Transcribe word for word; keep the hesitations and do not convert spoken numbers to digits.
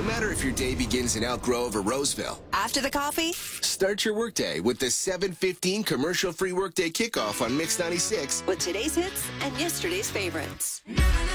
matter if your day begins in Elk Grove or Roseville. After the coffee, Start your workday with the seven fifteen commercial-free workday kickoff on Mix ninety-six. with today's hits and yesterday's favorites.